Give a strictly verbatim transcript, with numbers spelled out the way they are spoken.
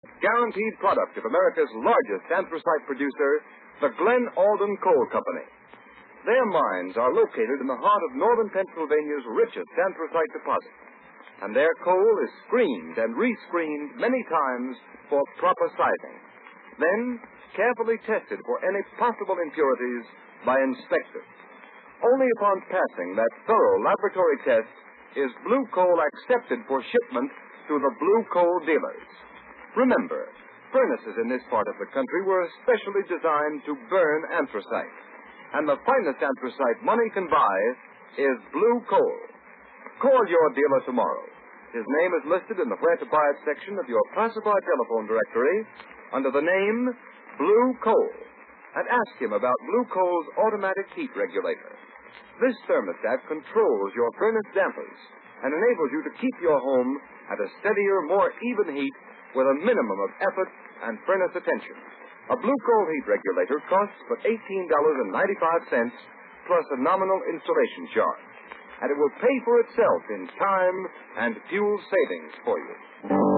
guaranteed product of America's largest anthracite producer, the Glen Alden Coal Company. Their mines are located in the heart of northern Pennsylvania's richest anthracite deposit, and their coal is screened and rescreened many times for proper sizing. Then, carefully tested for any possible impurities by inspectors. Only upon passing that thorough laboratory test is blue coal accepted for shipment to the blue coal dealers. Remember, furnaces in this part of the country were especially designed to burn anthracite, and the finest anthracite money can buy is blue coal. Call your dealer tomorrow. His name is listed in the Where to Buy It section of your classified telephone directory under the name Blue Coal, and ask him about Blue Coal's automatic heat regulator. This thermostat controls your furnace dampers and enables you to keep your home at a steadier, more even heat with a minimum of effort and furnace attention. A Blue Coal heat regulator costs but eighteen dollars and ninety-five cents plus a nominal installation charge, and it will pay for itself in time and fuel savings for you.